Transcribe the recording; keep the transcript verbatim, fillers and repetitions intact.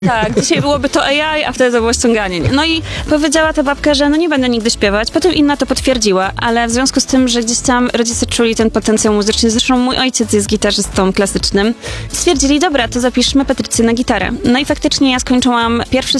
Tak, dzisiaj byłoby to A I, a wtedy to było ściąganie. Nie? No i powiedziała ta babka, że no nie będę nigdy śpiewać. Potem inna to potwierdziła, ale w związku z tym, że gdzieś tam rodzice czuli ten potencjał muzyczny, zresztą mój ojciec jest gitarzystą klasycznym, stwierdzili, dobra, to zapiszmy Patrycję na gitarę. No i faktycznie ja skończyłam pierwszy